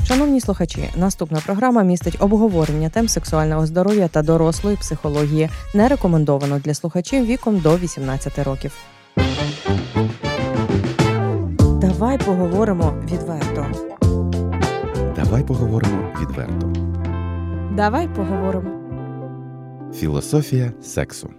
Шановні слухачі, наступна програма містить обговорення тем сексуального здоров'я та дорослої психології. Не рекомендовано для слухачів віком до 18 років. Давай поговоримо відверто. Давай поговоримо відверто. Давай поговоримо. Філософія сексу.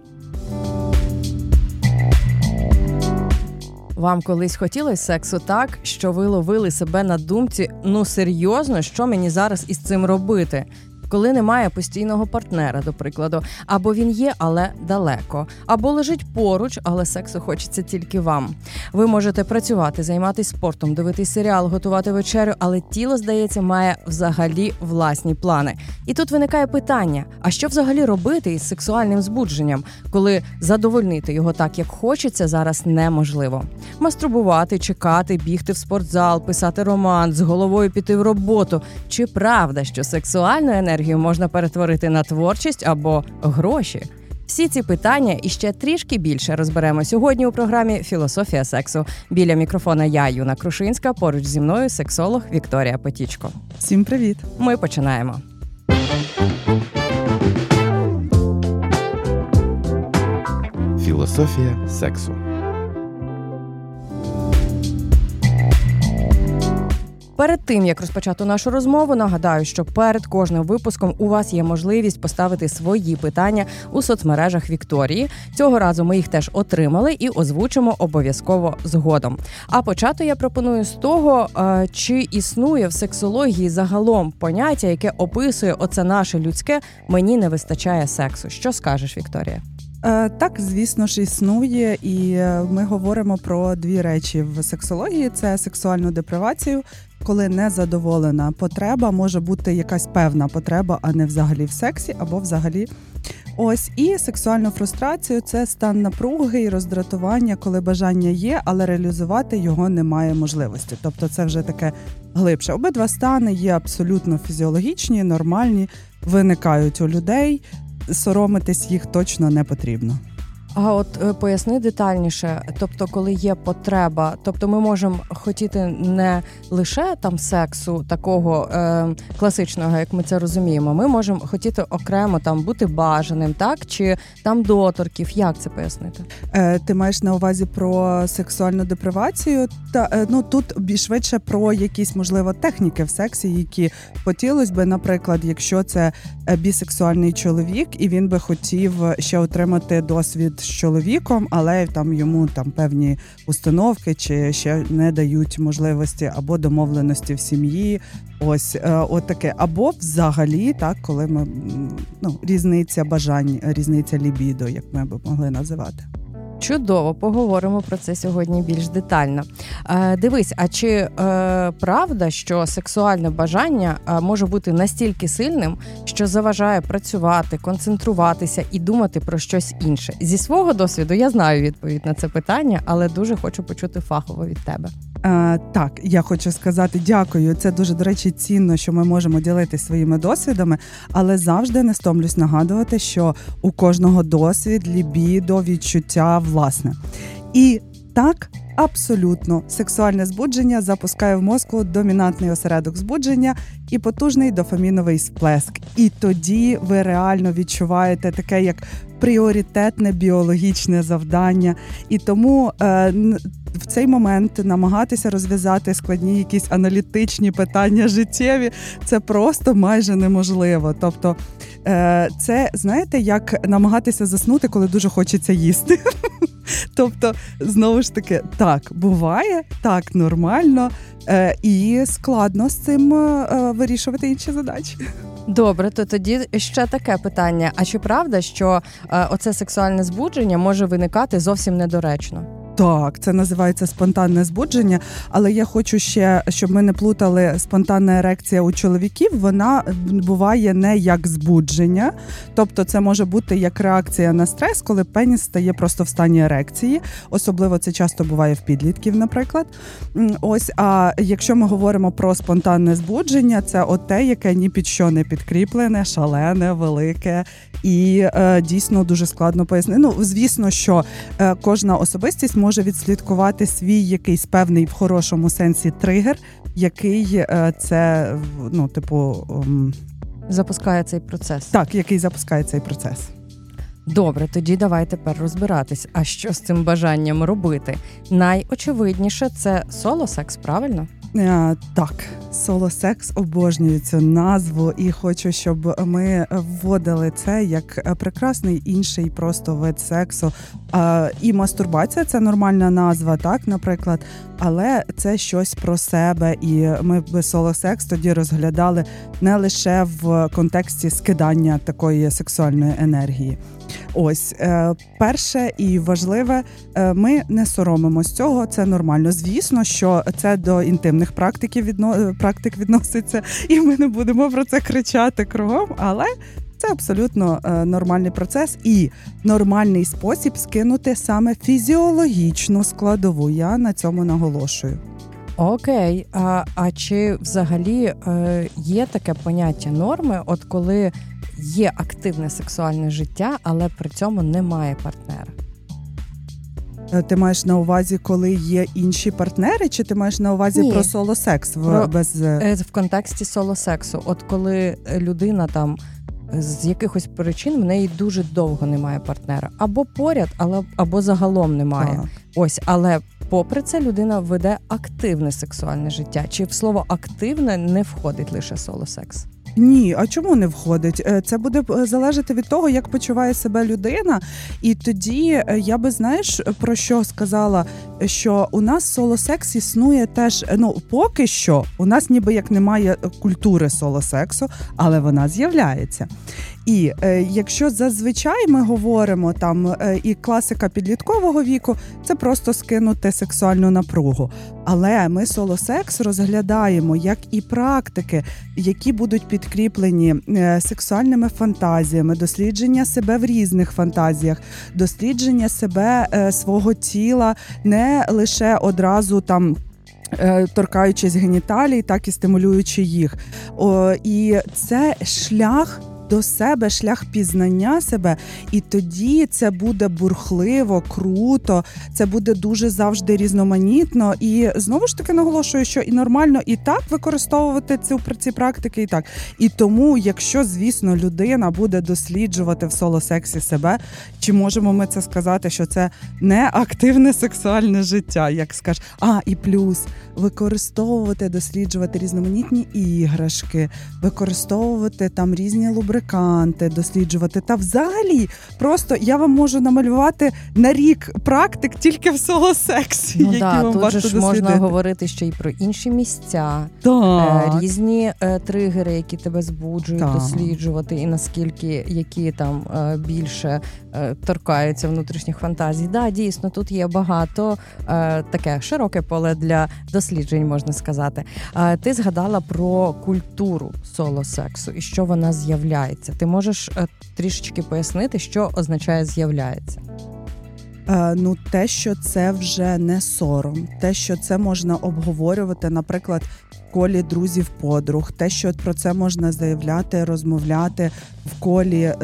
Вам колись хотілося сексу так, що ви ловили себе на думці, серйозно, що мені зараз із цим робити? Коли немає постійного партнера, до прикладу, або він є, але далеко, або лежить поруч, але сексу хочеться тільки вам. Ви можете працювати, займатися спортом, дивитись серіал, готувати вечерю, але тіло, здається, має взагалі власні плани. І тут виникає питання, а що взагалі робити із сексуальним збудженням, коли задовольнити його так, як хочеться, зараз неможливо? Мастурбувати, чекати, бігти в спортзал, писати роман, з головою піти в роботу. Чи правда, що сексуальну енергію можна перетворити на творчість або гроші? Всі ці питання і ще трішки більше розберемо сьогодні у програмі «Філософія сексу». Біля мікрофона я, Юна Крушинська, поруч зі мною сексолог Вікторія Потічко. Всім привіт! Ми починаємо. Філософія сексу. Перед тим, як розпочати нашу розмову, нагадаю, що перед кожним випуском у вас є можливість поставити свої питання у соцмережах Вікторії. Цього разу ми їх теж отримали і озвучимо обов'язково згодом. А почати я пропоную з того, чи існує в сексології загалом поняття, яке описує оце наше людське «мені не вистачає сексу». Що скажеш, Вікторія? Так, звісно ж, існує, і ми говоримо про дві речі в сексології. Це сексуальну депривацію, коли незадоволена потреба, може бути якась певна потреба, а не взагалі в сексі, або взагалі. І сексуальну фрустрацію – це стан напруги і роздратування, коли бажання є, але реалізувати його немає можливості. Тобто це вже таке глибше. Обидва стани є абсолютно фізіологічні, нормальні, виникають у людей. Соромитись їх точно не потрібно. А от поясни детальніше, тобто коли є потреба, тобто ми можемо хотіти не лише там сексу такого класичного, як ми це розуміємо, ми можемо хотіти окремо там бути бажаним, так? Чи там доторків, як це пояснити? Ти маєш на увазі про сексуальну депривацію? Тут більш швидше про якісь, можливо, техніки в сексі, які хотілося би, наприклад, якщо це бісексуальний чоловік, і він би хотів ще отримати досвід з чоловіком, але там йому певні установки чи ще не дають можливості або домовленості в сім'ї, от таке. Або взагалі, так, коли ми, різниця бажань, різниця лібідо, як ми б могли називати. Чудово, поговоримо про це сьогодні більш детально. Дивись, а чи правда, що сексуальне бажання може бути настільки сильним, що заважає працювати, концентруватися і думати про щось інше? Зі свого досвіду я знаю відповідь на це питання, але дуже хочу почути фахово від тебе. Так, я хочу сказати дякую. Це дуже, до речі, цінно, що ми можемо ділитися своїми досвідами, але завжди не стомлюсь нагадувати, що у кожного досвід, лібідо, відчуття власне. І так, абсолютно, сексуальне збудження запускає в мозку домінантний осередок збудження і потужний дофаміновий сплеск. І тоді ви реально відчуваєте таке, як пріоритетне біологічне завдання. І тому в цей момент намагатися розв'язати складні якісь аналітичні питання життєві – це просто майже неможливо. Тобто це, знаєте, як намагатися заснути, коли дуже хочеться їсти. Тобто, знову ж таки, так, буває, так, нормально, і складно з цим вирішувати інші задачі. Добре, то тоді ще таке питання. А чи правда, що оце сексуальне збудження може виникати зовсім недоречно? Так, це називається спонтанне збудження, але я хочу ще, щоб ми не плутали, спонтанна ерекція у чоловіків, вона буває не як збудження, тобто це може бути як реакція на стрес, коли пеніс стає просто в стані ерекції, особливо це часто буває в підлітків, наприклад. А якщо ми говоримо про спонтанне збудження, це те, яке ні під що не підкріплене, шалене, велике і дійсно дуже складно пояснити. Звісно, що кожна особистість може відслідкувати свій якийсь певний в хорошому сенсі тригер, який це, запускає цей процес. Так, який запускає цей процес. Добре, тоді давай тепер розбиратись. А що з цим бажанням робити? Найочевидніше – це соло-секс, правильно? Так, соло-секс, обожнюю цю назву і хочу, щоб ми вводили це як прекрасний інший просто вид сексу. І мастурбація – це нормальна назва, так, наприклад, але це щось про себе, і ми б соло-секс тоді розглядали не лише в контексті скидання такої сексуальної енергії. Ось, перше і важливе, ми не соромимось цього, це нормально. Звісно, що це до інтимних практик відноситься, і ми не будемо про це кричати кругом, але це абсолютно нормальний процес і нормальний спосіб скинути саме фізіологічну складову. Я на цьому наголошую. Окей, а чи взагалі є таке поняття норми, от коли є активне сексуальне життя, але при цьому немає партнера? Ти маєш на увазі, коли є інші партнери, чи ти маєш на увазі про соло-секс? В контексті соло-сексу. От коли людина там з якихось причин в неї дуже довго немає партнера. Або поряд, або загалом немає. Так. Ось, але попри це людина веде активне сексуальне життя. Чи в слово «активне» не входить лише соло-секс? Ні, а чому не входить? Це буде залежати від того, як почуває себе людина. І тоді я би, знаєш, про що сказала, що у нас соло-секс існує теж, поки що, у нас ніби як немає культури соло-сексу, але вона з'являється. І якщо зазвичай ми говоримо там і класика підліткового віку, це просто скинути сексуальну напругу. Але ми соло-секс розглядаємо як і практики, які будуть підкріплені сексуальними фантазіями, дослідження себе в різних фантазіях, дослідження себе, свого тіла, не лише одразу там торкаючись геніталій, так і стимулюючи їх. І це шлях до себе, шлях пізнання себе, і тоді це буде бурхливо, круто, це буде дуже завжди різноманітно, і знову ж таки наголошую, що і нормально і так використовувати ці практики, і так. І тому, якщо, звісно, людина буде досліджувати в соло-сексі себе, чи можемо ми це сказати, що це не активне сексуальне життя, як скажеш, і плюс використовувати, досліджувати різноманітні іграшки, використовувати там різні лубриканти, досліджувати. Та взагалі, просто я вам можу намалювати на рік практик тільки в соло-сексі, які вам варто дослідити. Тут можна говорити ще й про інші місця, різні тригери, які тебе збуджують, досліджувати, і наскільки, які там більше торкаються внутрішніх фантазій. Да, дійсно, тут є багато таке широке поле для досліджень, можна сказати. Ти згадала про культуру соло-сексу і що вона з'являється. Ти можеш трішечки пояснити, що означає «з'являється»? Те, що це вже не сором, те, що це можна обговорювати, наприклад, в колі друзів-подруг, те, що про це можна заявляти, розмовляти в колі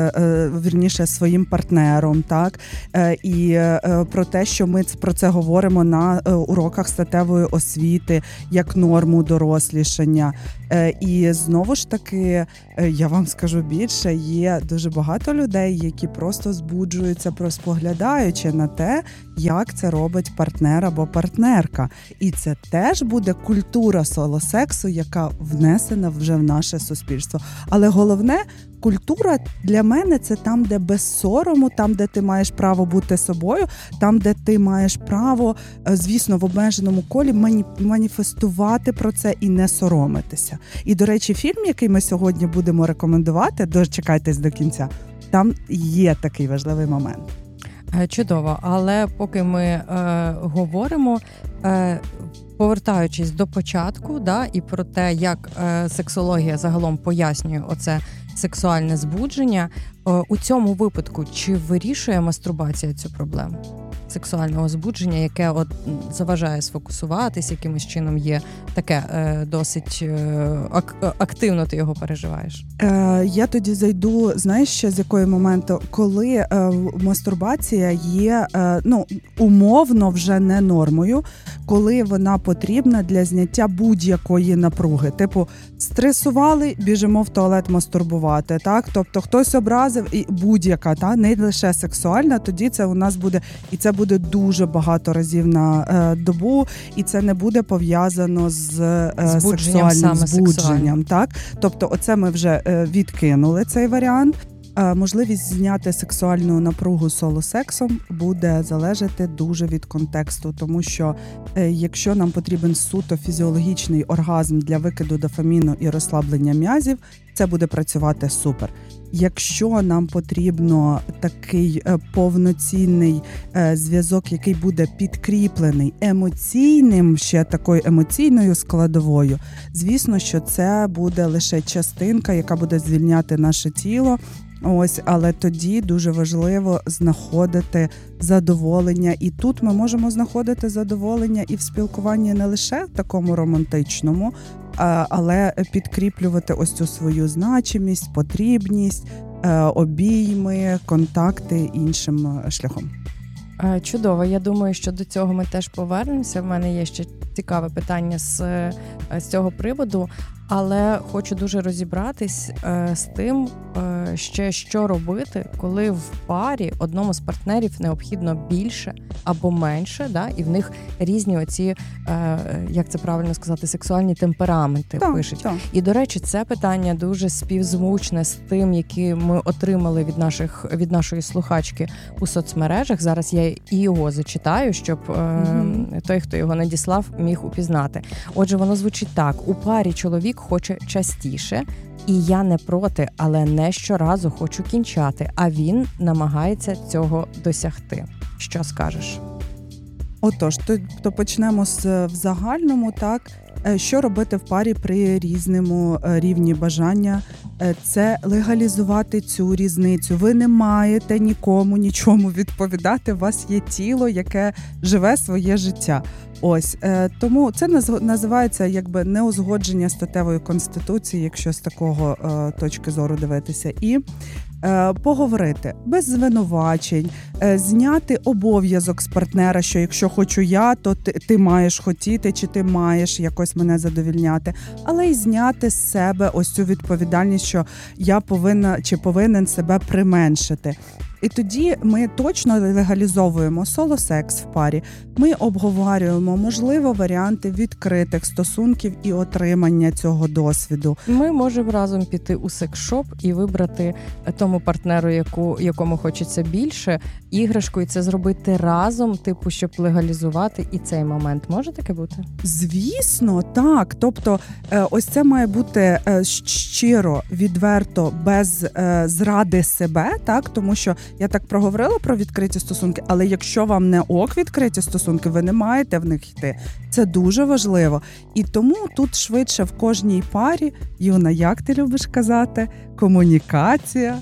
з своїм партнером, так? І про те, що ми про це говоримо на уроках статевої освіти, як норму дорослішання. І знову ж таки, я вам скажу більше, є дуже багато людей, які просто збуджуються, споглядаючи на те, як це робить партнер або партнерка. І це теж буде культура соло-сексу, яка внесена вже в наше суспільство. Але головне, культура для мене – це там, де без сорому, там, де ти маєш право бути собою, там, де ти маєш право, звісно, в обмеженому колі маніфестувати про це і не соромитися. І, до речі, фільм, який ми сьогодні будемо рекомендувати, дочекайтесь до кінця, там є такий важливий момент. Чудово, але поки ми говоримо, повертаючись до початку, і про те, як сексологія загалом пояснює оце сексуальне збудження, у цьому випадку чи вирішує мастурбація цю проблему? сексуального збудження, яке от заважає сфокусуватись, якимось чином є таке досить активно ти його переживаєш? Я тоді зайду, знаєш, ще з якого моменту, коли мастурбація є умовно вже не нормою, коли вона потрібна для зняття будь-якої напруги. Типу, стресували, біжимо в туалет мастурбувати, так? Тобто хтось образив, і будь-яка, та? Не лише сексуальна, тоді це у нас буде, і це буде дуже багато разів на добу, і це не буде пов'язано з сексуальним збудженням, так? Тобто оце ми вже відкинули цей варіант. Можливість зняти сексуальну напругу соло-сексом буде залежати дуже від контексту, тому що якщо нам потрібен суто фізіологічний оргазм для викиду дофаміну і розслаблення м'язів, це буде працювати супер. Якщо нам потрібно такий повноцінний зв'язок, який буде підкріплений емоційним, ще такою емоційною складовою, звісно, що це буде лише частинка, яка буде звільняти наше тіло. Ось, але тоді дуже важливо знаходити задоволення. І тут ми можемо знаходити задоволення і в спілкуванні не лише в такому романтичному, але підкріплювати ось цю свою значимість, потрібність, обійми, контакти іншим шляхом. Чудово. Я думаю, що до цього ми теж повернемося. В мене є ще цікаве питання з цього приводу, але хочу дуже розібратись з тим, ще що робити, коли в парі одному з партнерів необхідно більше або менше, да, і в них різні оці, як це правильно сказати, сексуальні темпераменти пишуть. Так. І, до речі, це питання дуже співзвучне з тим, які ми отримали від нашої слухачки у соцмережах. Зараз я і його зачитаю, щоб той, хто його надіслав, міг упізнати. Отже, воно звучить так. У парі чоловік хоче частіше, і я не проти, але не щоразу хочу кінчати, а він намагається цього досягти. Що скажеш? Отож, то почнемо в загальному, так. Що робити в парі при різному рівні бажання? Це легалізувати цю різницю. Ви не маєте нікому нічому відповідати. У вас є тіло, яке живе своє життя. Ось, тому це називається якби неузгодження статевої конституції, якщо з такого точки зору дивитися. І поговорити без звинувачень, зняти обов'язок з партнера, що якщо хочу я, то ти маєш хотіти, чи ти маєш якось мене задовільняти, але й зняти з себе ось цю відповідальність, що я повинна чи повинен себе применшити. І тоді ми точно легалізовуємо соло-секс в парі, ми обговорюємо, можливо, варіанти відкритих стосунків і отримання цього досвіду. Ми можемо разом піти у секс-шоп і вибрати тому партнеру, якому хочеться більше, іграшку, і це зробити разом, типу, щоб легалізувати і цей момент. Може таке бути? Звісно, так. Тобто, ось це має бути щиро, відверто, без зради себе, так? Тому що я так проговорила про відкриті стосунки, але якщо вам не ок відкриті стосунки, ви не маєте в них йти. Це дуже важливо. І тому тут швидше в кожній парі, Юна, як ти любиш казати, комунікація.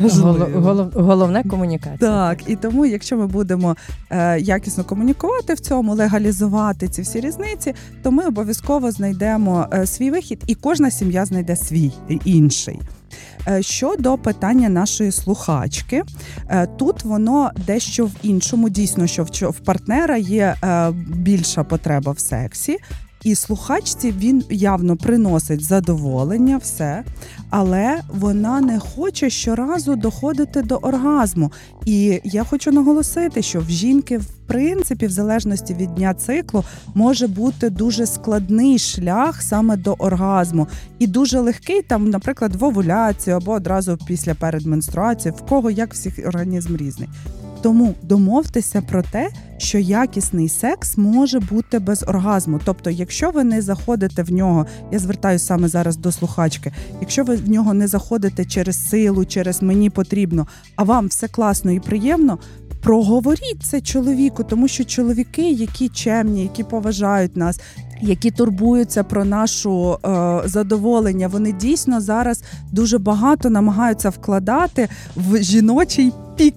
Головне комунікація. Так, і тому, якщо ми будемо якісно комунікувати в цьому, легалізувати ці всі різниці, то ми обов'язково знайдемо свій вихід, і кожна сім'я знайде свій інший. Щодо питання нашої слухачки, тут воно дещо в іншому. Дійсно, що в партнера є більша потреба в сексі, і слухачці він явно приносить задоволення, все, але вона не хоче щоразу доходити до оргазму. І я хочу наголосити, що в жінки, в принципі, в залежності від дня циклу, може бути дуже складний шлях саме до оргазму. І дуже легкий, там, наприклад, в овуляцію або одразу після передменструації, в кого як всіх організм різний. Тому домовтеся про те, що якісний секс може бути без оргазму. Тобто, якщо ви не заходите в нього, я звертаюся саме зараз до слухачки, якщо ви в нього не заходите через силу, через «мені потрібно», а вам все класно і приємно, проговоріть це чоловіку, тому що чоловіки, які чемні, які поважають нас, які турбуються про нашу задоволення, вони дійсно зараз дуже багато намагаються вкладати в жіночий пік.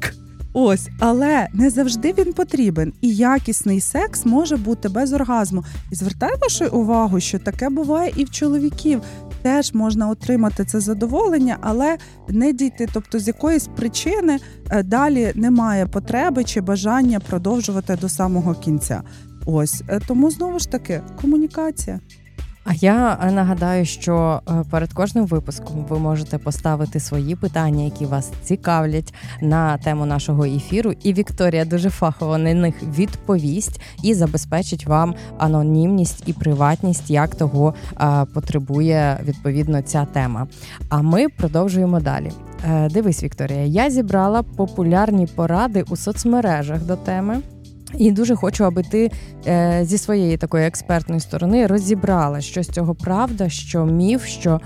Ось, але не завжди він потрібен. І якісний секс може бути без оргазму. І звертаю вашу увагу, що таке буває і в чоловіків. Теж можна отримати це задоволення, але не дійти. Тобто з якоїсь причини далі немає потреби чи бажання продовжувати до самого кінця. Ось, тому знову ж таки, комунікація. А я нагадаю, що перед кожним випуском ви можете поставити свої питання, які вас цікавлять на тему нашого ефіру, і Вікторія дуже фахово на них відповість і забезпечить вам анонімність і приватність, як того потребує відповідно ця тема. А ми продовжуємо далі. Дивись, Вікторія, я зібрала популярні поради у соцмережах до теми. І дуже хочу, аби ти зі своєї такої експертної сторони розібрала, що з цього правда, що міф,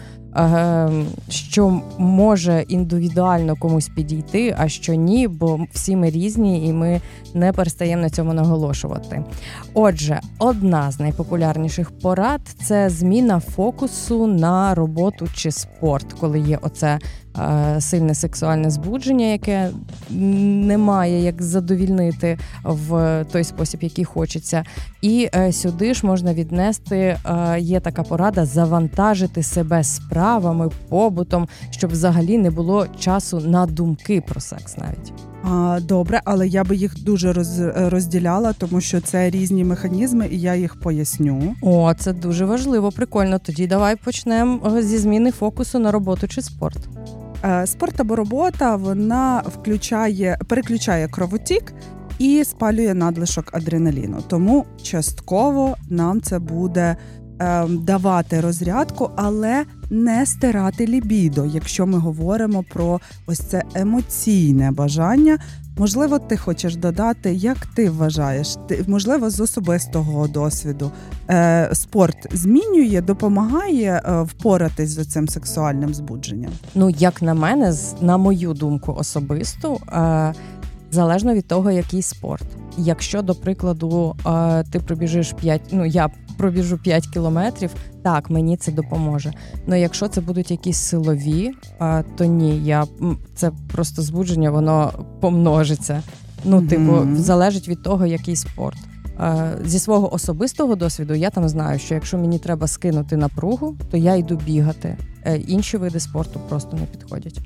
що може індивідуально комусь підійти, а що ні, бо всі ми різні і ми не перестаємо на цьому наголошувати. Отже, одна з найпопулярніших порад – це зміна фокусу на роботу чи спорт, коли є оце сильне сексуальне збудження, яке не має як задовільнити в той спосіб, який хочеться. І сюди ж можна віднести, є така порада, завантажити себе справами, побутом, щоб взагалі не було часу на думки про секс навіть. Добре, але я би їх дуже розділяла, тому що це різні механізми, і я їх поясню. О, це дуже важливо, прикольно. Тоді давай почнемо зі зміни фокусу на роботу чи спорт. Спорт або робота, вона переключає кровотік і спалює надлишок адреналіну. Тому частково нам це буде давати розрядку, але не стирати лібідо, якщо ми говоримо про ось це емоційне бажання. Можливо, ти хочеш додати, як ти вважаєш, можливо, з особистого досвіду спорт змінює, допомагає впоратись з цим сексуальним збудженням? Ну, як на мене, на мою думку особисту, залежно від того, який спорт. Якщо, до прикладу, ти пробіжиш я пробіжу 5 кілометрів, так, мені це допоможе. Но якщо це будуть якісь силові, то ні, це просто збудження, воно помножиться. Залежить від того, який спорт. Зі свого особистого досвіду я там знаю, що якщо мені треба скинути напругу, то я йду бігати. Інші види спорту просто не підходять.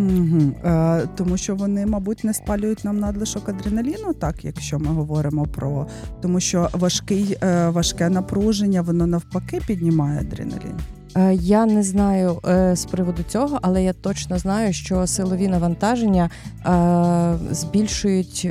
Тому що вони, мабуть, не спалюють нам надлишок адреналіну, так, якщо ми говоримо про... Тому що важке напруження, воно навпаки піднімає адреналін. Я не знаю з приводу цього, але я точно знаю, що силові навантаження збільшують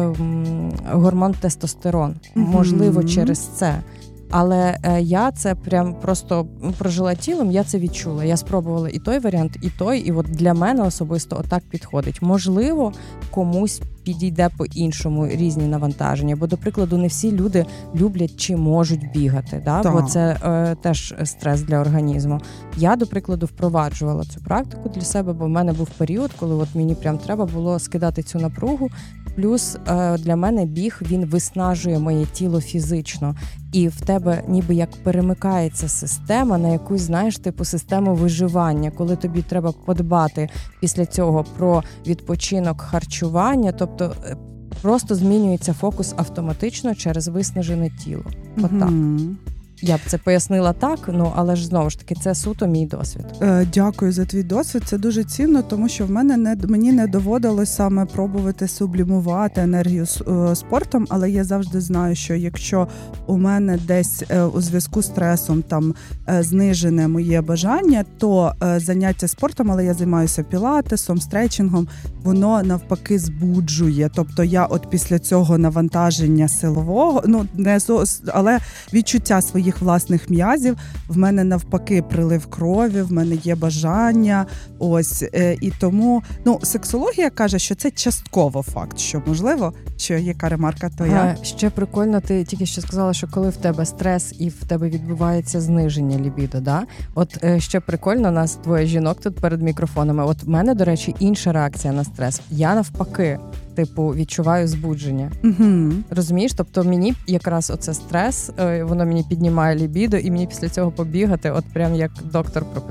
гормон тестостерон. Можливо, через це. Але я це прям просто прожила тілом, я це відчула. Я спробувала і той варіант, і той, і от для мене особисто отак підходить. Можливо, комусь підійде по-іншому різні навантаження, бо, до прикладу, не всі люди люблять чи можуть бігати, да? Бо це теж стрес для організму. Я, до прикладу, впроваджувала цю практику для себе, бо в мене був період, коли от мені прям треба було скидати цю напругу. Плюс для мене біг, він виснажує моє тіло фізично. І в тебе ніби як перемикається система на якусь, знаєш, типу систему виживання, коли тобі треба подбати після цього про відпочинок, харчування, тобто просто змінюється фокус автоматично через виснажене тіло. Отак. Я б це пояснила так, але ж знову ж таки це суто мій досвід. Дякую за твій досвід. Це дуже цінно, тому що мені не доводилось саме пробувати сублімувати енергію спортом, але я завжди знаю, що якщо у мене десь у зв'язку з стресом там знижене моє бажання, то заняття спортом, але я займаюся пілатесом, стретчингом, воно навпаки збуджує. Тобто я от після цього навантаження силового, але відчуття своїх власних м'язів, в мене навпаки прилив крові, в мене є бажання, ось, і тому, сексологія каже, що це частково факт, що можливо, що яка ремарка твоя? Ще прикольно, ти тільки що сказала, що коли в тебе стрес і в тебе відбувається зниження лібідо, да? От ще прикольно, нас двоє жінок тут перед мікрофонами, от в мене, до речі, інша реакція на стрес, я навпаки, відчуваю збудження. Розумієш? Тобто мені якраз оце стрес, воно мені піднімає лібідо, і мені після цього побігати, от прям як доктор прописав.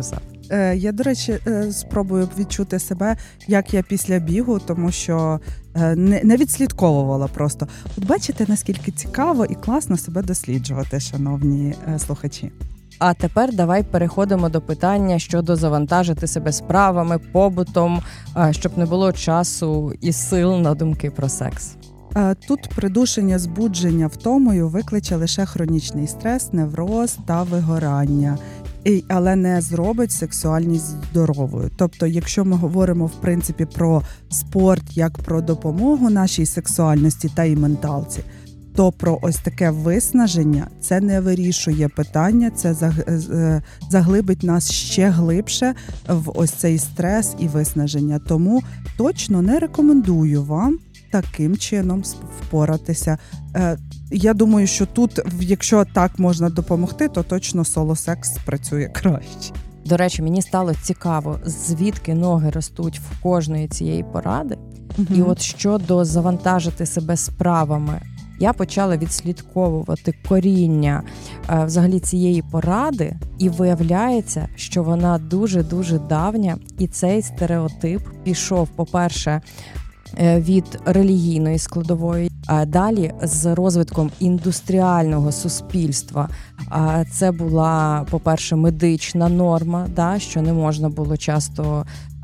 Я, до речі, спробую відчути себе, як я після бігу, тому що не відслідковувала просто. От бачите, наскільки цікаво і класно себе досліджувати, шановні слухачі. А тепер давай переходимо до питання щодо завантажити себе справами, побутом, щоб не було часу і сил на думки про секс. Тут придушення збудження втомою викличе лише хронічний стрес, невроз та вигорання, але не зробить сексуальність здоровою. Тобто, якщо ми говоримо, в принципі, про спорт як про допомогу нашій сексуальності та і менталці, то про ось таке виснаження це не вирішує питання, це заглибить нас ще глибше в ось цей стрес і виснаження. Тому точно не рекомендую вам таким чином впоратися. Я думаю, що тут, якщо так можна допомогти, то точно соло-секс працює краще. До речі, мені стало цікаво, звідки ноги ростуть в кожної цієї поради. І от щодо завантажити себе справами, я почала відслідковувати коріння взагалі цієї поради, і виявляється, що вона дуже-дуже давня, і цей стереотип пішов, по-перше, від релігійної складової, а далі з розвитком індустріального суспільства. Це була, по-перше, медична норма, що не можна було часто,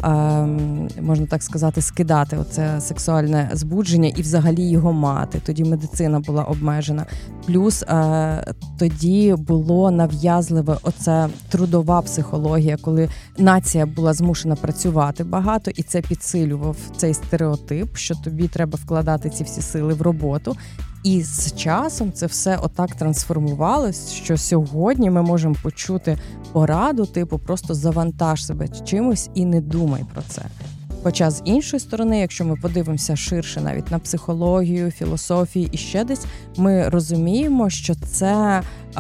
можна так сказати, скидати оце сексуальне збудження і взагалі його мати. Тоді медицина була обмежена. Плюс тоді було нав'язливе оце трудова психологія, коли нація була змушена працювати багато, і це підсилював цей стереотип, що тобі треба вкладати ці всі сили в роботу. І з часом це все отак трансформувалось, що сьогодні ми можемо почути пораду, типу, просто завантаж себе чимось і не думай про це. Хоча з іншої сторони, якщо ми подивимося ширше навіть на психологію, філософію і ще десь, ми розуміємо, що це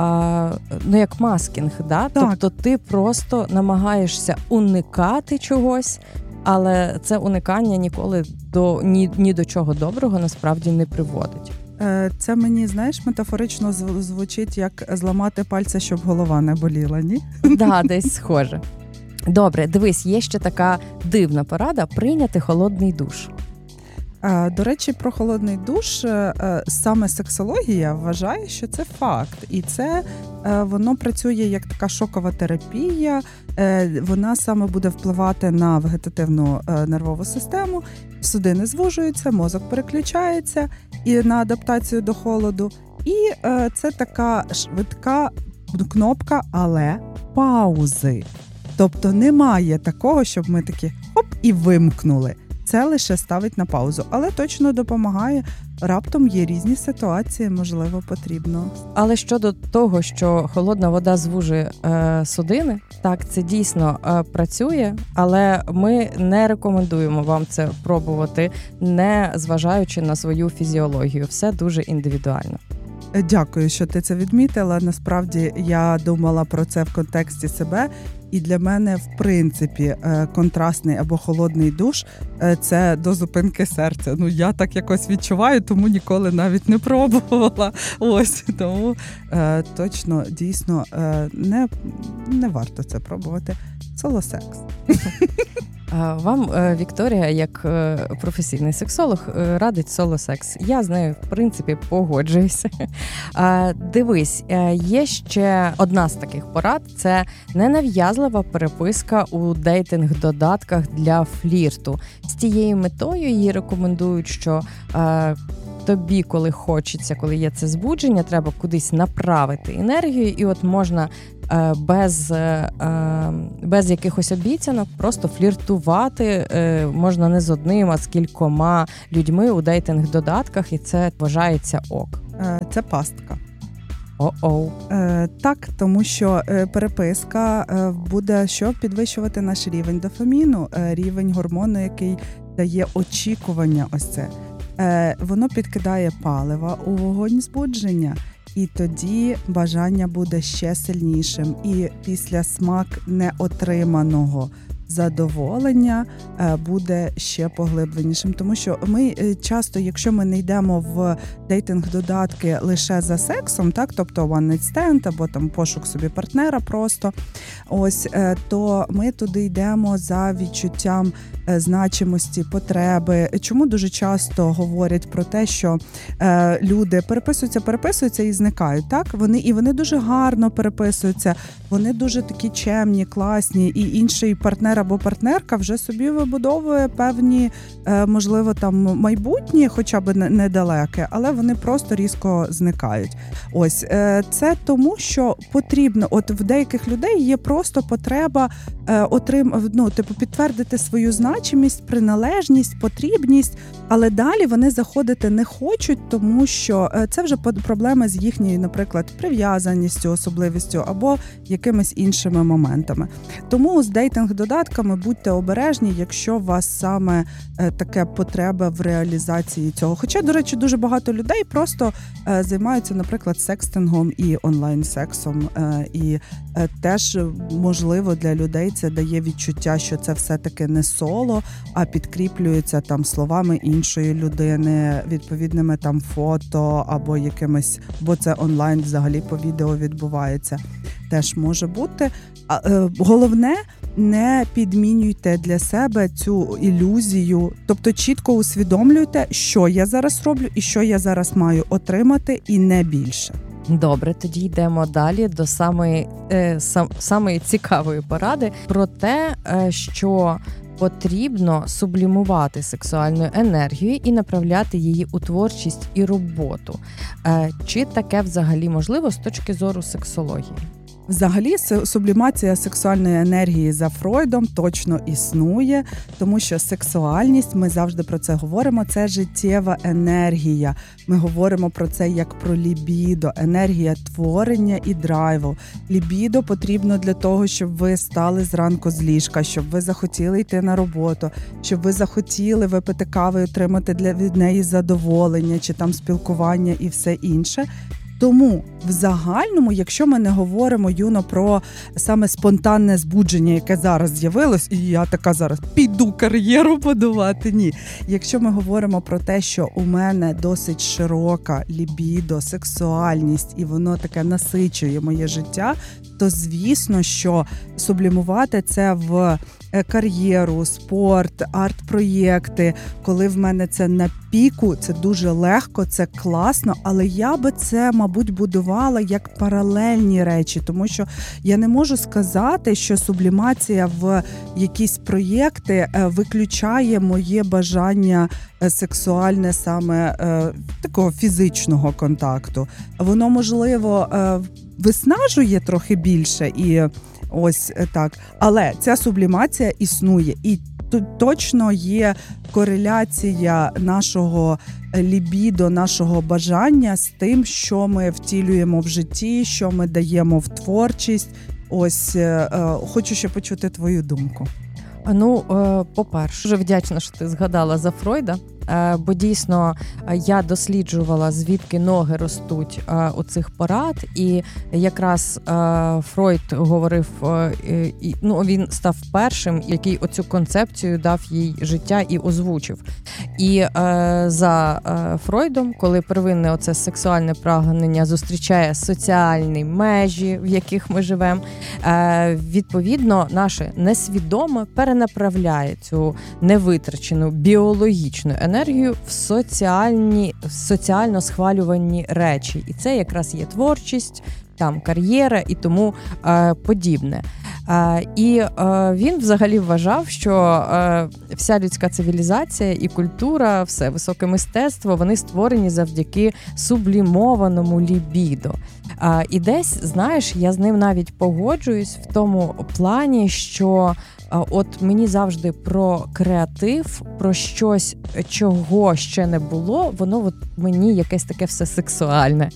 як маскінг, да? Тобто ти просто намагаєшся уникати чогось, але це уникання ніколи ні до чого доброго насправді не приводить. Це мені, знаєш, метафорично звучить як зламати пальця, щоб голова не боліла, ні? Да, десь схоже. Добре, дивись, є ще така дивна порада – прийняти холодний душ. До речі, про холодний душ саме сексологія вважає, що це факт. І це воно працює як така шокова терапія. Вона саме буде впливати на вегетативну нервову систему. Судини звужуються, мозок переключається і на адаптацію до холоду. І це така швидка кнопка, але паузи. Тобто немає такого, щоб ми такі хоп і вимкнули. Це лише ставить на паузу, але точно допомагає. Раптом є різні ситуації, можливо, потрібно. Але щодо того, що холодна вода звужує судини, так, це дійсно працює, але ми не рекомендуємо вам це пробувати, не зважаючи на свою фізіологію. Все дуже індивідуально. Дякую, що ти це відмітила. Насправді, я думала про це в контексті себе. І для мене, в принципі, контрастний або холодний душ – це до зупинки серця. Я так якось відчуваю, тому ніколи навіть не пробувала. Ось, тому точно, дійсно, не варто це пробувати. Соло-секс. Вам Вікторія, як професійний сексолог, радить соло-секс. Я з нею, в принципі, погоджуюся. Дивись, є ще одна з таких порад – це ненав'язлива переписка у дейтинг-додатках для флірту. З тією метою їй рекомендують, що тобі, коли хочеться, коли є це збудження, треба кудись направити енергію, і от можна без якихось обіцянок просто фліртувати можна не з одним, а з кількома людьми у дейтинг-додатках, і це вважається ок. Це пастка. О-оу. Так, тому що переписка буде підвищувати наш рівень дофаміну, рівень гормону, який дає очікування ось це. Воно підкидає палива у вогонь збудження, і тоді бажання буде ще сильнішим. І після смак неотриманого задоволення буде ще поглибленішим. Тому що ми часто, якщо ми не йдемо в дейтинг-додатки лише за сексом, так, тобто one night stand або там пошук собі партнера просто, ось, то ми туди йдемо за відчуттям значимості, потреби. Чому дуже часто говорять про те, що люди переписуються і зникають, так? Вони дуже гарно переписуються, вони дуже такі чемні, класні, і інший партнер або партнерка вже собі вибудовує певні, можливо, там майбутнє, хоча б недалеке, але вони просто різко зникають. Ось, це тому, що потрібно, от в деяких людей є просто потреба підтвердити свою значимість, приналежність, потрібність, але далі вони заходити не хочуть, тому що це вже проблеми з їхньою, наприклад, прив'язаністю, особливістю або якимись іншими моментами. Тому з дейтинг-додатками будьте обережні, якщо у вас саме таке потреба в реалізації цього. Хоча, до речі, дуже багато людей просто займаються, наприклад, секстингом і онлайн-сексом. І теж, можливо, для людей це дає відчуття, що це все-таки не соло, а підкріплюється там словами іншої людини, відповідними там фото або якимись, бо це онлайн взагалі по відео відбувається. Теж може бути. Головне, не підмінюйте для себе цю ілюзію, тобто чітко усвідомлюйте, що я зараз роблю і що я зараз маю отримати, і не більше. Добре, тоді йдемо далі до самої цікавої поради про те, що потрібно сублімувати сублімувати енергію і направляти її у творчість і роботу. Чи таке взагалі можливо з точки зору сексології? Взагалі, сублімація сексуальної енергії за Фройдом точно існує, тому що сексуальність, ми завжди про це говоримо, це життєва енергія. Ми говоримо про це як про лібідо, енергія творення і драйву. Лібідо потрібно для того, щоб ви стали зранку з ліжка, щоб ви захотіли йти на роботу, щоб ви захотіли випити кави і отримати від неї задоволення, чи там спілкування і все інше. Тому в загальному, якщо ми не говоримо, Юно, про саме спонтанне збудження, яке зараз з'явилось, і я така зараз піду кар'єру будувати, ні. Якщо ми говоримо про те, що у мене досить широка лібідо, сексуальність, і воно таке насичує моє життя, то звісно, що сублімувати це в кар'єру, спорт, арт-проєкти, коли в мене це на піку, це дуже легко, це класно, але я би це, мабуть, будувала як паралельні речі, тому що я не можу сказати, що сублімація в якісь проєкти виключає моє бажання сексуальне саме такого фізичного контакту. Воно, можливо, виснажує трохи більше і ось так. Але ця сублімація існує. І тут точно є кореляція нашого лібідо, нашого бажання з тим, що ми втілюємо в житті, що ми даємо в творчість. Ось, хочу ще почути твою думку. Ну, по-перше, дуже вдячна, що ти згадала за Фройда, бо дійсно я досліджувала, звідки ноги ростуть у цих порад, і якраз Фройд говорив, він став першим, який оцю концепцію дав їй життя і озвучив. І за Фройдом, коли первинне оце сексуальне прагнення зустрічає соціальні межі, в яких ми живемо, відповідно, наше несвідоме перенаправляє цю невитрачену біологічну енергію в соціально схвалювані речі. І це якраз є творчість, там кар'єра і тому подібне. І він взагалі вважав, що вся людська цивілізація і культура, все високе мистецтво, вони створені завдяки сублімованому лібідо. І десь, знаєш, я з ним навіть погоджуюсь в тому плані, що от мені завжди про креатив, про щось, чого ще не було, воно от мені якесь таке все сексуальне.